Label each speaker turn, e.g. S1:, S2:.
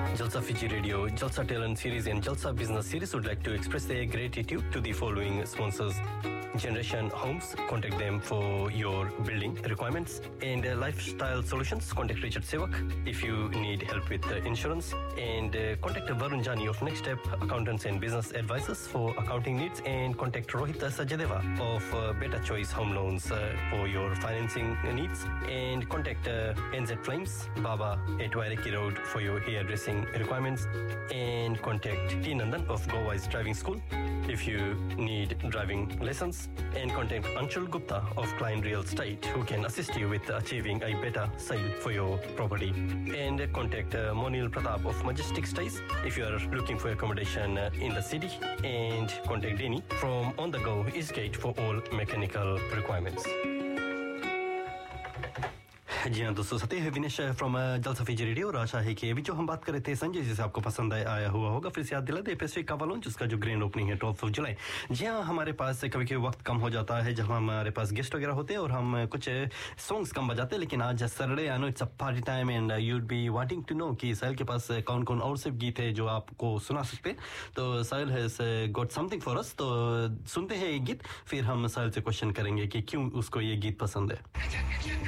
S1: Jalsa Fiji Radio, Jalsa Talent Series and Jalsa Business Series would like to express their gratitude to the following sponsors. Generation Homes, contact them for your building requirements, and Lifestyle Solutions, contact Richard Sevak if you need help with insurance, and contact Varun Jani of Next Step Accountants and Business Advisors for accounting needs, and contact Rohit Sajadeva of Better Choice Home Loans for your financing needs, and contact NZ Flames, Baba at Waireki Road for your hairdressing requirements, and contact T. Nandan of Go Wise Driving School if you need driving lessons, and contact Anshul Gupta of Klein Real Estate who can assist you with achieving a better sale for your property, and contact Monil Pratap of Majestic Stays if you are looking for accommodation in the city, and contact Denny from On The Go Eastgate for all mechanical requirements. जी हाँ दोस्तों, सत्य है Vinesh from जलसा Fiji radio, और आशा है कि अभी जो हम बात कर रहे थे संजय जी से आपको पसंद आया हुआ होगा। फिर से याद दिला दे पेस्ट्री कावा लॉन्च जिसका जो ग्रैंड ओपनिंग है 12 जुलाई। जी हाँ, हमारे पास कभी कभी वक्त कम हो जाता है जब हमारे पास गेस्ट वगैरह होते हैं और हम कुछ सॉन्ग्स कम बजाते हैं, लेकिन आज Saturday I know it's a party time and you'd be wanting to know कि साहिल के पास कौन कौन और से गीत है जो आपको सुना सकते हैं। तो साहिल has got something for us, तो सुनते हैं एक गीत, फिर हम साहिल से क्वेश्चन करेंगे कि क्यों उसको ये गीत पसंद है।